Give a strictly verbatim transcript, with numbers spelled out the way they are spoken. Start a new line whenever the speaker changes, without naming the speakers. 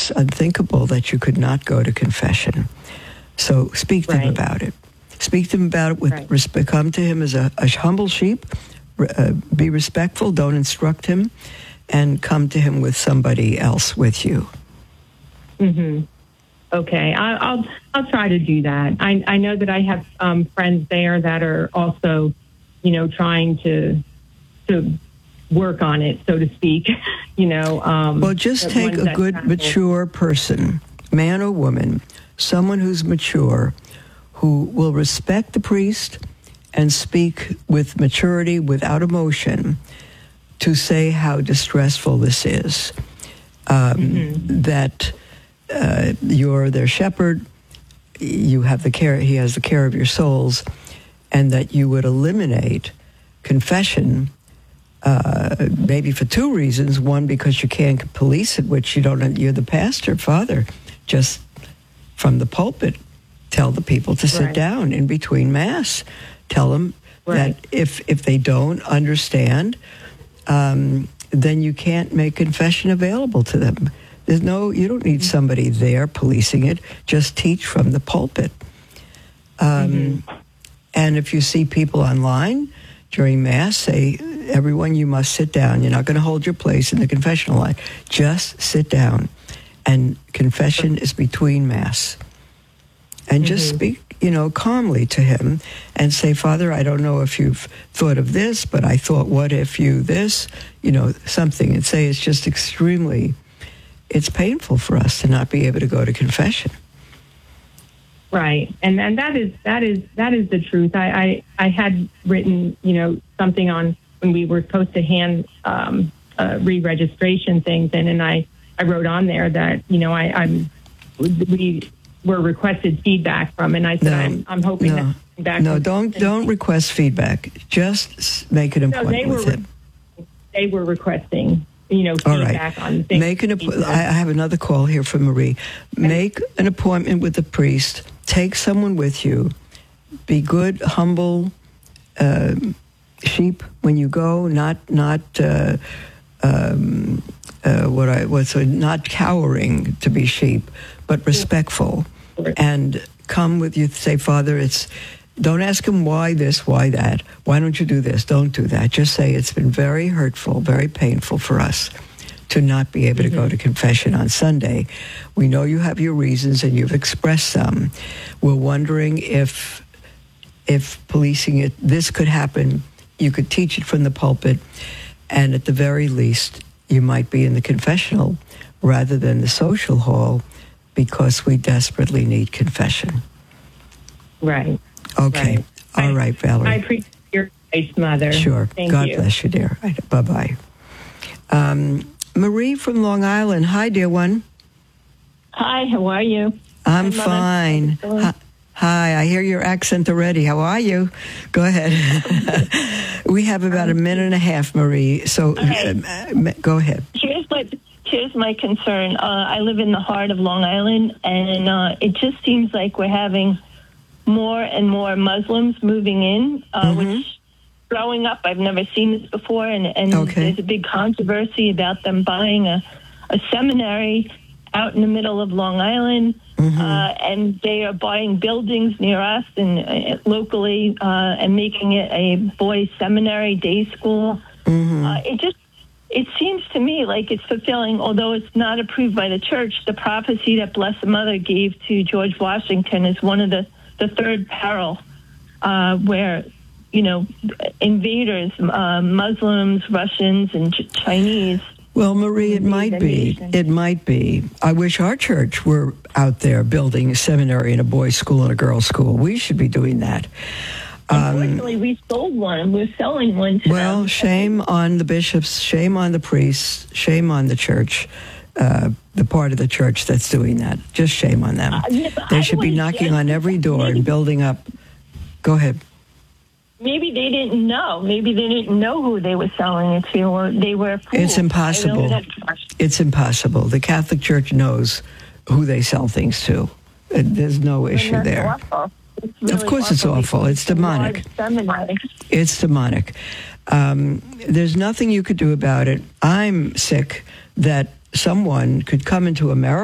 it's unthinkable that you could not go to confession. So speak to
Right.
him about it. Speak to him about it with
Right.
respect. Come to him as a, a humble sheep. Uh, be respectful. Don't instruct him, and come to him with somebody else with you.
Mm-hmm. Okay, I, I'll I'll try to do that. I I know that I have um, friends there that are also, you know, trying to to work on it, so to speak. You know. Um,
Well, just take
ones
a
that
good,
travel.
mature person, man or woman, someone who's mature, who will respect the priest and speak with maturity, without emotion, to say how distressful this is. Um,
Mm-hmm.
That uh, you're their shepherd, you have the care, he has the care of your souls, and that you would eliminate confession, uh, maybe for two reasons. One, because you can't police it, which you don't, you're the pastor, father, just from the pulpit, tell the people to sit
Right.
down in between Mass. Tell them
Right.
that if, if they don't understand, um, then you can't make confession available to them. There's no, you don't need somebody there policing it. Just teach from the pulpit. Um,
Mm-hmm.
And if you see people online during Mass, say, everyone, you must sit down. You're not going to hold your place in the confessional line. Just sit down. And confession is between Mass. And just
Mm-hmm.
speak, you know, calmly to him and say, Father, I don't know if you've thought of this, but I thought, what if you this, you know, something. And say it's just extremely, it's painful for us to not be able to go to confession.
Right, and and that is that is that is the truth. I I, I had written, you know, something on when we were supposed to hand um, uh, re-registration things in, and I, I wrote on there that, you know, I, I'm we were requested feedback from, and I said
No,
I'm I'm hoping
no,
that back
no,
from-
don't don't request feedback. Just s- make an
No,
appointment
they were
with him.
they were requesting, you know,
All right.
feedback on things.
Make an. appo- I I have another call here from Marie. Make an appointment with the priest. Take someone with you. Be good, humble uh, sheep when you go. Not not uh, um, uh, what I what's a, not cowering to be sheep, but respectful. And come with you. Say, Father, it's. Don't ask him why this, why that. Why don't you do this? Don't do that. Just say it's been very hurtful, very painful for us to not be able to go to confession on Sunday. We know you have your reasons and you've expressed some. We're wondering if if policing it, this could happen. You could teach it from the pulpit, and at the very least, you might be in the confessional rather than the social hall, because we desperately need confession.
Right.
Okay.
Right.
All
I-
right, Valerie.
I appreciate your advice, Mother.
Sure.
Thank
God
you.
bless you, dear. Bye-bye. Um, Marie from Long Island. Hi, dear one.
Hi, how are you?
I'm
Hi, Mother.
fine.
How's it going?
Hi, hi, I hear your accent already. How are you? Go ahead. We have about a minute and a half, Marie. So
Okay.
um, uh, go ahead.
Here's my here's my concern. Uh, I live in the heart of Long Island, and uh, it just seems like we're having more and more Muslims moving in. Uh,
Mhm.
Which, growing up, I've never seen this before, and, and
Okay.
there's a big controversy about them buying a, a seminary out in the middle of Long Island,
Mhm.
uh, and they are buying buildings near us and uh, locally uh, and making it a boys' seminary day school.
Mhm.
Uh, it just it seems to me like it's fulfilling, although it's not approved by the church, the prophecy that Blessed Mother gave to George Washington is one of the, the third peril, uh, where, you know, invaders, uh, Muslims, Russians, and Ch- Chinese.
Well, Marie, it
Indeed,
might
the
be.
nation.
It might be. I wish our church were out there building a seminary and a boys' school and a girls' school. We should be doing that. Um,
Unfortunately, we sold one. We're selling one to
well,
them.
shame on the bishops, shame on the priests, shame on the church, uh, the part of the church that's doing that. Just shame on them.
Uh, yeah, but
They
I
should be
don't
knocking
get-
on every door
maybe-
and building up. Go ahead.
Maybe they didn't know. Maybe they didn't know who they were selling it to, or they were fooled.
It's impossible.
I really don't-
It's impossible. The Catholic Church knows who they sell things to. Uh, There's no issue
And that's
there.
awful. It's
Of
really
course it's awful. It's demonic.
Large seminary.
It's demonic. Um, there's nothing you could do about it. I'm sick that someone could come into America